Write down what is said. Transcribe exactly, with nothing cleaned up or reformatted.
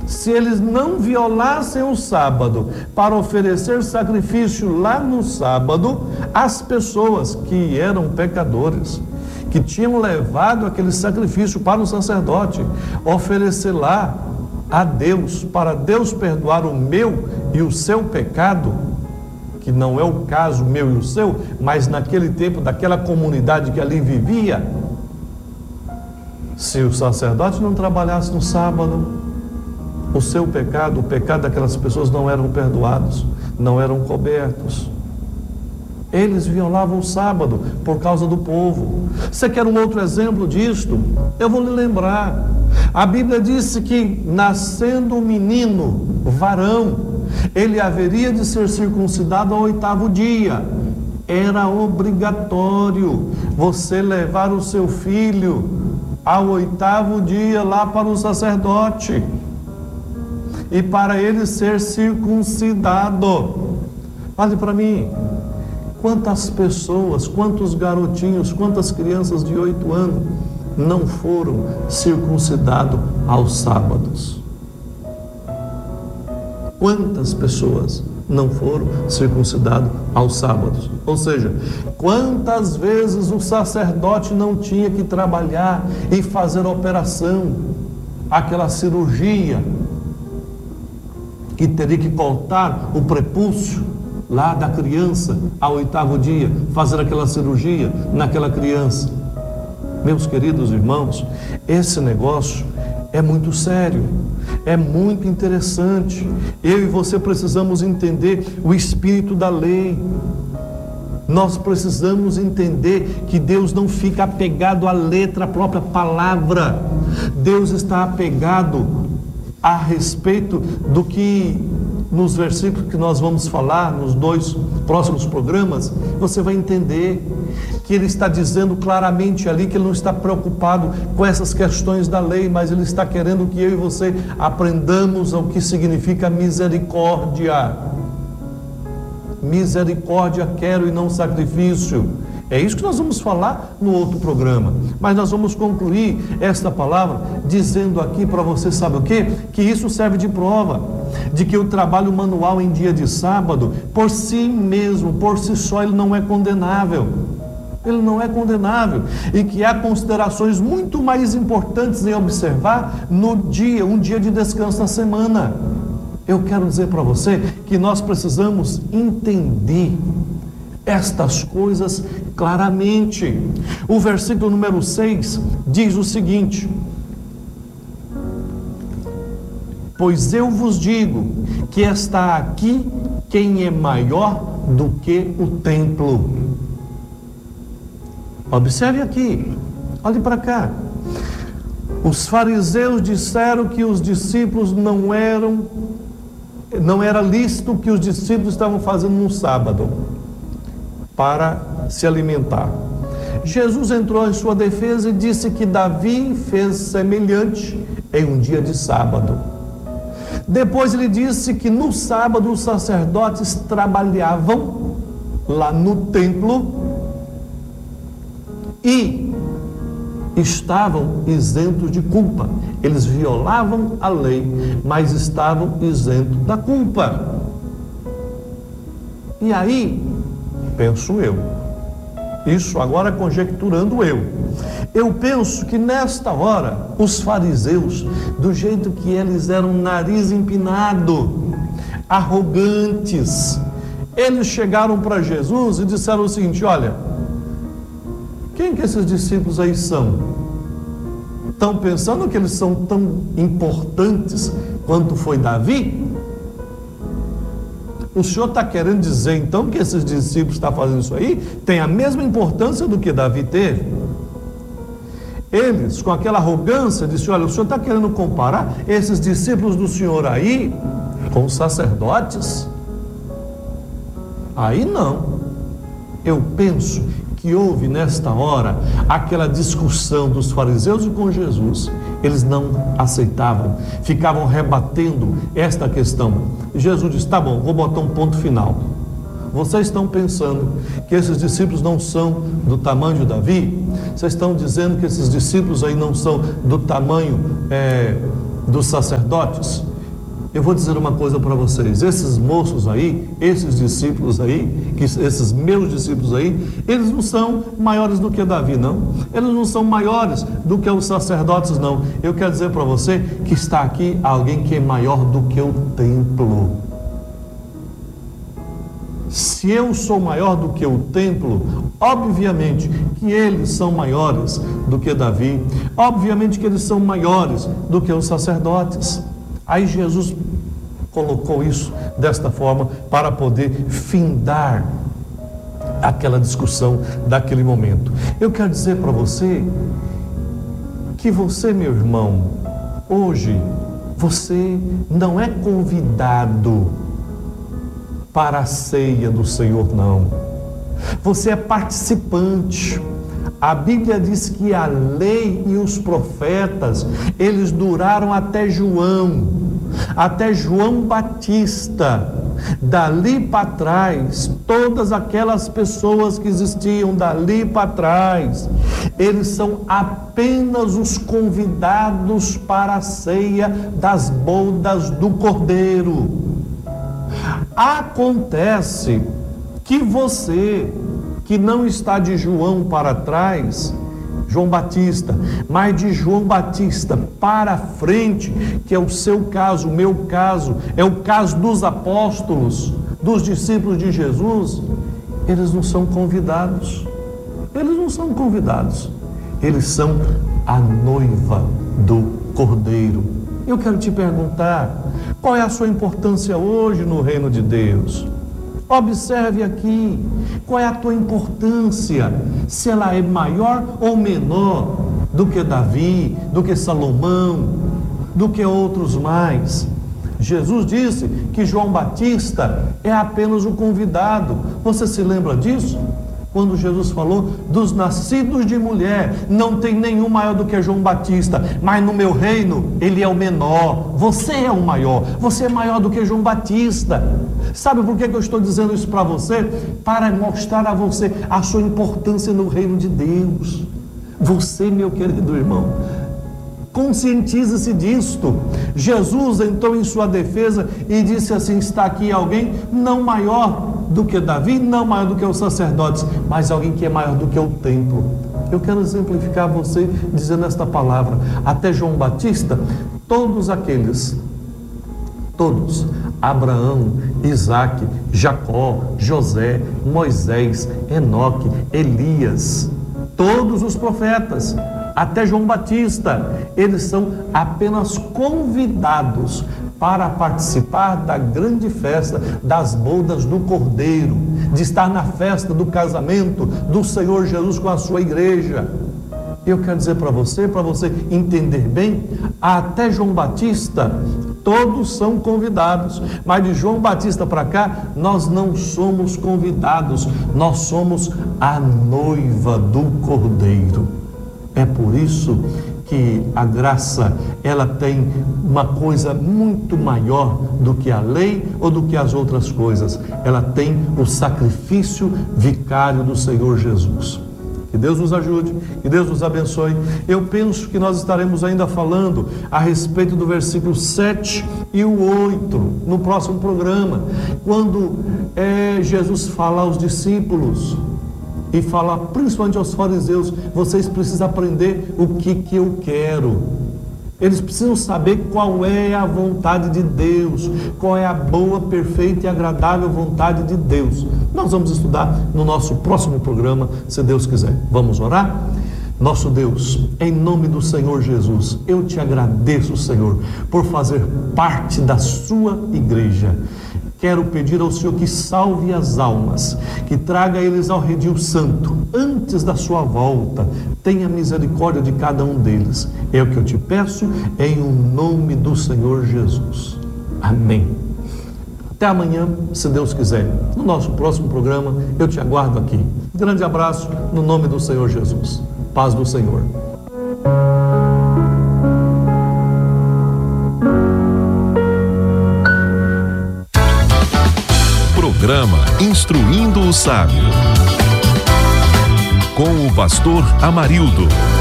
se eles não violassem o sábado para oferecer sacrifício lá no sábado, as pessoas que eram pecadores, que tinham levado aquele sacrifício para o sacerdote, oferecer lá a Deus, para Deus perdoar o meu e o seu pecado, que não é o caso meu e o seu, mas naquele tempo, daquela comunidade que ali vivia, se o sacerdote não trabalhasse no sábado, o seu pecado, o pecado daquelas pessoas não eram perdoados, não eram cobertos. Eles violavam o sábado por causa do povo. Você quer um outro exemplo disto? Eu vou lhe lembrar. A Bíblia disse que, nascendo um menino, varão, ele haveria de ser circuncidado ao oitavo dia. Era obrigatório você levar o seu filho ao oitavo dia lá para o sacerdote, e para ele ser circuncidado. Fale para mim, quantas pessoas, quantos garotinhos, quantas crianças de oito anos não foram circuncidados aos sábados? Quantas pessoas não foram circuncidados aos sábados? Ou seja, quantas vezes o sacerdote não tinha que trabalhar e fazer a operação, aquela cirurgia, que teria que cortar o prepúcio lá da criança ao oitavo dia, fazer aquela cirurgia naquela criança. Meus queridos irmãos, esse negócio é muito sério, é muito interessante. Eu e você precisamos entender o espírito da lei. Nós precisamos entender que Deus não fica apegado à letra, à própria palavra. Deus está apegado a respeito do que nos versículos que nós vamos falar nos dois próximos programas. Você vai entender que ele está dizendo claramente ali que ele não está preocupado com essas questões da lei, mas ele está querendo que eu e você aprendamos o que significa misericórdia. Misericórdia quero e não sacrifício. É isso que nós vamos falar no outro programa. Mas nós vamos concluir esta palavra dizendo aqui para você, sabe o quê? Que isso serve de prova de que o trabalho manual em dia de sábado, por si mesmo, por si só, ele não é condenável. Ele não é condenável. E que há considerações muito mais importantes em observar no dia, um dia de descanso na semana. Eu quero dizer para você que nós precisamos entender estas coisas claramente. O versículo número seis diz o seguinte: pois eu vos digo que está aqui quem é maior do que o templo. Observe aqui, olhe para cá. Os fariseus disseram que os discípulos não eram, não era lícito o que os discípulos estavam fazendo no sábado para se alimentar. Jesus entrou em sua defesa e disse que Davi fez semelhante em um dia de sábado. Depois ele disse que no sábado os sacerdotes trabalhavam lá no templo e estavam isentos de culpa. Eles violavam a lei, mas estavam isentos da culpa. E aí, penso eu, isso agora conjecturando eu, eu penso que nesta hora, os fariseus, do jeito que eles eram nariz empinado, arrogantes, eles chegaram para Jesus e disseram o seguinte: olha, quem que esses discípulos aí são? Estão pensando que eles são tão importantes quanto foi Davi? O senhor está querendo dizer então que esses discípulos estão fazendo isso aí tem a mesma importância do que Davi teve? Eles, com aquela arrogância, disseram: olha, o senhor está querendo comparar esses discípulos do senhor aí com os sacerdotes? Aí não. Eu penso que houve nesta hora aquela discussão dos fariseus e com Jesus. Eles não aceitavam, ficavam rebatendo esta questão. Jesus disse: tá bom, vou botar um ponto final. Vocês estão pensando que esses discípulos não são do tamanho de Davi? Vocês estão dizendo que esses discípulos aí não são do tamanho é, dos sacerdotes? eu vou dizer uma coisa para vocês, esses moços aí, esses discípulos aí, que, esses meus discípulos aí, eles não são maiores do que Davi, não. Eles não são maiores do que os sacerdotes, não. Eu quero dizer para você que está aqui alguém que é maior do que o templo. Se eu sou maior do que o templo, obviamente que eles são maiores do que Davi, obviamente que eles são maiores do que os sacerdotes. Aí Jesus colocou isso desta forma para poder findar aquela discussão daquele momento. Eu quero dizer para você que você, meu irmão, hoje você não é convidado para a ceia do Senhor, não. Você é participante. A Bíblia diz que a lei e os profetas, eles duraram até João, até João Batista. Dali para trás, todas aquelas pessoas que existiam dali para trás, eles são apenas os convidados para a ceia das bodas do Cordeiro. Acontece que você, que não está de João para trás, João Batista, mas de João Batista para frente, que é o seu caso, o meu caso, é o caso dos apóstolos, dos discípulos de Jesus, eles não são convidados, eles não são convidados, eles são a noiva do Cordeiro. Eu quero te perguntar, qual é a sua importância hoje no reino de Deus? Observe aqui, qual é a tua importância, se ela é maior ou menor do que Davi, do que Salomão, do que outros mais. Jesus disse que João Batista é apenas o convidado. Você se lembra disso? Quando Jesus falou dos nascidos de mulher, não tem nenhum maior do que João Batista, mas no meu reino ele é o menor, você é o maior, você é maior do que João Batista. Sabe por que que eu estou dizendo isso para você? Para mostrar a você a sua importância no reino de Deus. Você, meu querido irmão, conscientize-se disto. Jesus entrou em sua defesa e disse assim: está aqui alguém não maior do que Davi, não maior do que os sacerdotes, mas alguém que é maior do que o templo. Eu quero exemplificar você dizendo esta palavra. Até João Batista, todos aqueles, todos, Abraão, Isaque, Jacó, José, Moisés, Enoque, Elias, todos os profetas, até João Batista, eles são apenas convidados para participar da grande festa das bodas do Cordeiro, de estar na festa do casamento do Senhor Jesus com a sua igreja. Eu quero dizer para você, para você entender bem, até João Batista, todos são convidados, mas de João Batista para cá, nós não somos convidados, nós somos a noiva do Cordeiro. É por isso que a graça, ela tem uma coisa muito maior do que a lei ou do que as outras coisas. Ela tem o sacrifício vicário do Senhor Jesus. Que Deus nos ajude, que Deus nos abençoe. Eu penso que nós estaremos ainda falando a respeito do versículo sete e o oito no próximo programa, quando é, Jesus fala aos discípulos e fala principalmente aos fariseus: vocês precisam aprender o que que eu quero. Eles precisam saber qual é a vontade de Deus, qual é a boa, perfeita e agradável vontade de Deus. Nós vamos estudar no nosso próximo programa, se Deus quiser. Vamos orar? Nosso Deus, em nome do Senhor Jesus, eu te agradeço, Senhor, por fazer parte da sua igreja. Quero pedir ao Senhor que salve as almas, que traga eles ao redil santo, antes da sua volta. Tenha misericórdia de cada um deles. É o que eu te peço, em o nome do Senhor Jesus. Amém. Até amanhã, se Deus quiser. No nosso próximo programa, eu te aguardo aqui. Grande abraço, no nome do Senhor Jesus. Paz do Senhor. Programa Instruindo o Sábio, com o pastor Amarildo.